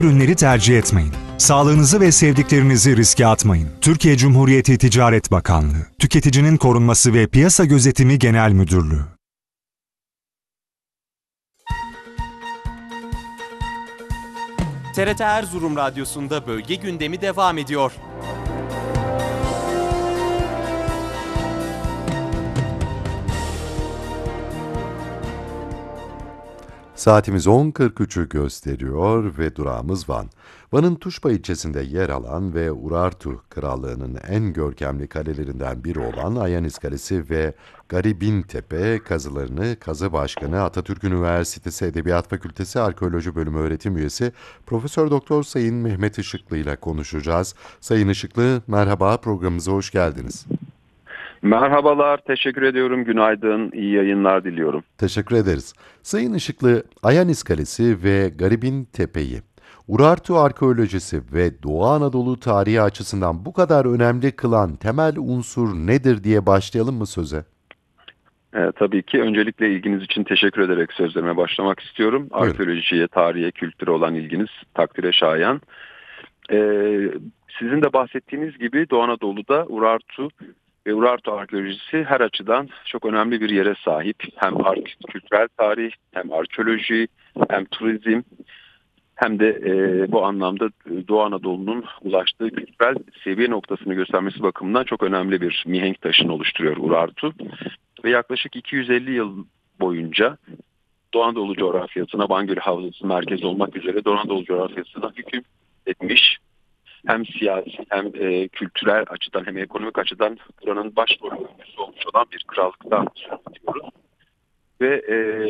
Ürünleri tercih etmeyin. Sağlığınızı ve sevdiklerinizi riske atmayın. Türkiye Cumhuriyeti Ticaret Bakanlığı, Tüketicinin Korunması ve Piyasa Gözetimi Genel Müdürlüğü. TRT Erzurum Radyosu'nda bölge gündemi devam ediyor. Saatimiz 10.43'ü gösteriyor ve durağımız Van. Van'ın Tuşba ilçesinde yer alan ve Urartu Krallığı'nın en görkemli kalelerinden biri olan Ayanis Kalesi ve Garibintepe kazılarını Kazı Başkanı Atatürk Üniversitesi Edebiyat Fakültesi Arkeoloji Bölümü öğretim üyesi Profesör Doktor Sayın Mehmet Işıklı ile konuşacağız. Sayın Işıklı, merhaba, programımıza hoş geldiniz. Merhabalar, teşekkür ediyorum. Günaydın, iyi yayınlar diliyorum. Teşekkür ederiz. Sayın Işıklı, Ayanis Kalesi ve Garibintepe'yi Urartu arkeolojisi ve Doğu Anadolu tarihi açısından bu kadar önemli kılan temel unsur nedir diye başlayalım mı söze? Tabii ki öncelikle ilginiz için teşekkür ederek sözlerime başlamak istiyorum. Buyurun. Arkeolojiye, tarihe, kültüre olan ilginiz takdire şayan. Sizin de bahsettiğiniz gibi Doğu Anadolu'da Urartu ve Urartu arkeolojisi her açıdan çok önemli bir yere sahip. Hem kültürel tarih, hem arkeoloji, hem turizm, hem de bu anlamda Doğu Anadolu'nun ulaştığı kültürel seviye noktasını göstermesi bakımından çok önemli bir mihenk taşını oluşturuyor Urartu. Ve yaklaşık 250 yıl boyunca Doğu Anadolu coğrafyasına, Van Gölü Havzası merkezi olmak üzere Doğu Anadolu coğrafyasına hüküm etmiş. Hem siyasi hem kültürel açıdan hem ekonomik açıdan buranın başrol oyuncusu olmuş olan bir krallıktan söz ediyoruz. Ve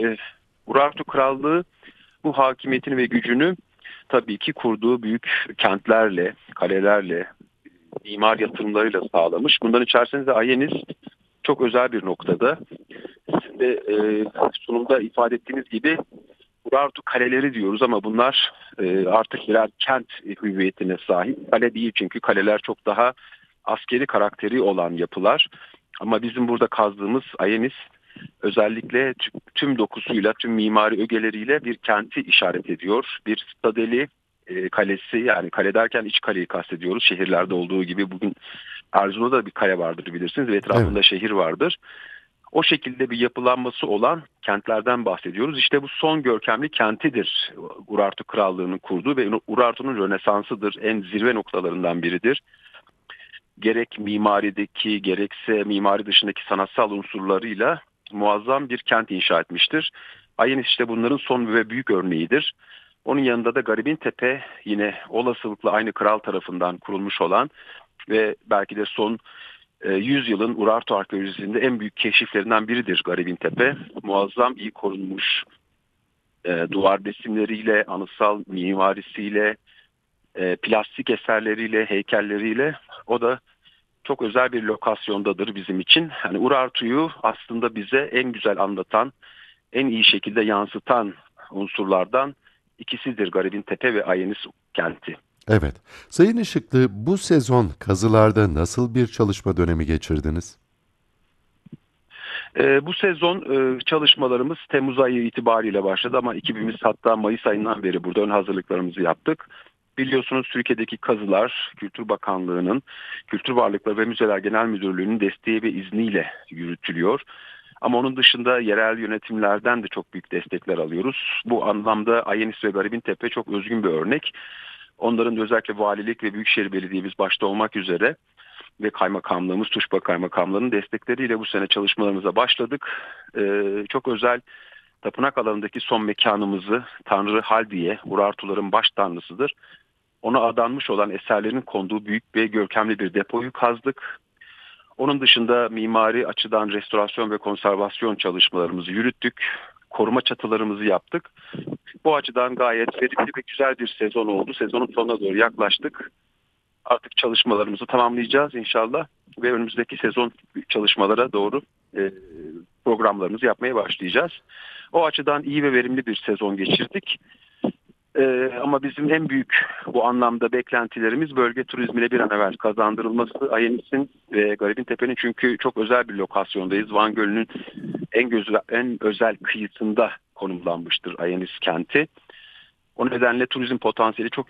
Urartu Krallığı bu hakimiyetini ve gücünü tabii ki kurduğu büyük kentlerle, kalelerle, imar yatırımlarıyla sağlamış. Bundan içerisinde de Ayanis çok özel bir noktada. Sizin de sunumda ifade ettiğiniz gibi Urartu kaleleri diyoruz ama bunlar artık birer kent hüviyetine sahip. Kale değil, çünkü kaleler çok daha askeri karakteri olan yapılar. Ama bizim burada kazdığımız Ayanis özellikle tüm dokusuyla, tüm mimari ögeleriyle bir kenti işaret ediyor. Bir stadeli kalesi, yani kale derken iç kaleyi kastediyoruz. Şehirlerde olduğu gibi bugün Erzurum'da da bir kale vardır bilirsiniz ve etrafında Evet. şehir vardır. O şekilde bir yapılanması olan kentlerden bahsediyoruz. İşte bu son görkemli kentidir Urartu Krallığı'nın kurduğu ve Urartu'nun Rönesansı'dır. En zirve noktalarından biridir. Gerek mimarideki gerekse mimari dışındaki sanatsal unsurlarıyla muazzam bir kent inşa etmiştir. Ayanis işte bunların son ve büyük örneğidir. Onun yanında da Garibintepe yine olasılıkla aynı kral tarafından kurulmuş olan ve belki de son 100 yılın Urartu arkeolojisinde en büyük keşiflerinden biridir Garibintepe. Muazzam iyi korunmuş duvar resimleriyle, anıtsal mimarisiyle, plastik eserleriyle, heykelleriyle o da çok özel bir lokasyondadır bizim için. Yani Urartu'yu aslında bize en güzel anlatan, en iyi şekilde yansıtan unsurlardan ikisidir Garibintepe ve Ayanis kenti. Evet. Sayın Işıklı, bu sezon kazılarda nasıl bir çalışma dönemi geçirdiniz? Bu sezon çalışmalarımız Temmuz ayı itibariyle başladı ama ekibimiz hatta Mayıs ayından beri burada ön hazırlıklarımızı yaptık. Biliyorsunuz Türkiye'deki kazılar Kültür Bakanlığı'nın, Kültür Varlıkları ve Müzeler Genel Müdürlüğü'nün desteği ve izniyle yürütülüyor. Ama onun dışında yerel yönetimlerden de çok büyük destekler alıyoruz. Bu anlamda Ayanis ve Garibintepe çok özgün bir örnek. Onların da özellikle valilik ve Büyükşehir Belediye'miz başta olmak üzere ve kaymakamlığımız, Tuşba Kaymakamlığı'nın destekleriyle bu sene çalışmalarımıza başladık. Çok özel tapınak alanındaki son mekanımızı Tanrı Haldiye, Urartuların baş tanrısıdır, ona adanmış olan eserlerin konduğu büyük ve görkemli bir depoyu kazdık. Onun dışında mimari açıdan restorasyon ve konservasyon çalışmalarımızı yürüttük. Koruma çatılarımızı yaptık. Bu açıdan gayet verimli ve güzel bir sezon oldu. Sezonun sonuna doğru yaklaştık. Artık çalışmalarımızı tamamlayacağız inşallah ve önümüzdeki sezon çalışmalara doğru programlarımızı yapmaya başlayacağız. O açıdan iyi ve verimli bir sezon geçirdik. Ama bizim en büyük bu anlamda beklentilerimiz bölge turizmine bir an evvel kazandırılması. Ayanis'in ve Garibintepe'nin, çünkü çok özel bir lokasyondayız. Van Gölü'nün en özel kıyısında konumlanmıştır Ayanis kenti. O nedenle turizm potansiyeli çok